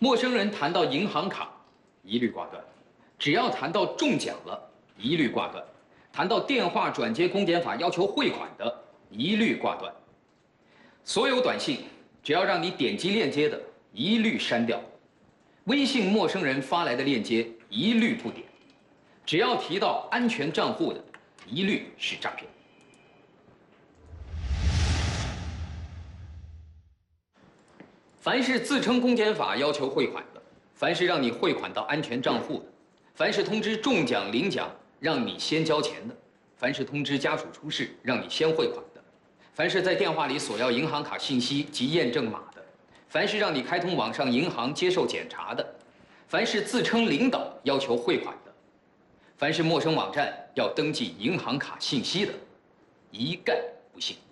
陌生人谈到银行卡，一律挂断；只要谈到中奖了，一律挂断；谈到电话转接公检法要求汇款的，一律挂断。所有短信只要让你点击链接的，一律删掉；微信陌生人发来的链接，一律不点；只要提到安全账户的，一律是诈骗。 凡是自称公检法要求汇款的，凡是让你汇款到安全账户的，凡是通知中奖领奖让你先交钱的，凡是通知家属出事让你先汇款的，凡是在电话里索要银行卡信息及验证码的，凡是让你开通网上银行接受检查的，凡是自称领导要求汇款的，凡是陌生网站要登记银行卡信息的，一概不信。